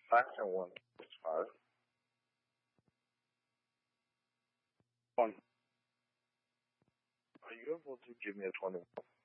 Faction 165. 1. Are you able to give me a 21?